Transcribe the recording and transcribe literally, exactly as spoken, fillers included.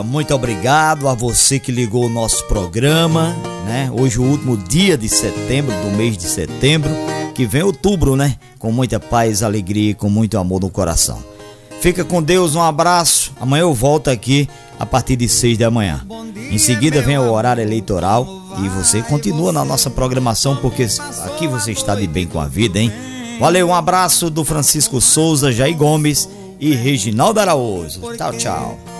Muito obrigado a você que ligou o nosso programa, né? Hoje o último dia de setembro, do mês de setembro, que vem outubro, né? Com muita paz, alegria e com muito amor no coração. Fica com Deus, um abraço. Amanhã eu volto aqui a partir de seis da manhã. Em seguida vem o horário eleitoral e você continua na nossa programação, porque aqui você está de bem com a vida, hein? Valeu, um abraço do Francisco Souza, Jair Gomes e Reginaldo Araújo. Tchau, tchau.